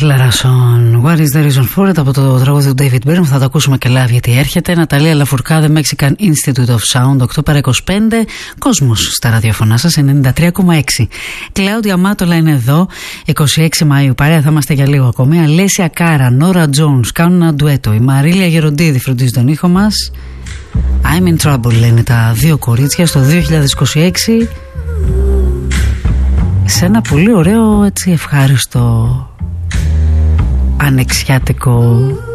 Acceleración. What is the reason for it από το τραγούδι του David Byrne. Θα το ακούσουμε και live γιατί έρχεται. Ναταλία Λαφουρκάδε, Mexican Institute of Sound, 8 παρά 25. Κόσμος στα ραδιοφωνά σας, 93,6. Κλάουδια Μάτολα είναι εδώ, 26 Μαΐου. Παρέα θα είμαστε για λίγο ακόμη. Αλέσια Κάρα, Νόρα Jones κάνουν ένα ντουέτο. Η Μαρίλια Γεροντίδη φροντίζει τον ήχο μας. I'm in trouble λένε τα δύο κορίτσια στο 2026. Σε ένα πολύ ωραίο, έτσι ευχάριστο, ανεξιάτικο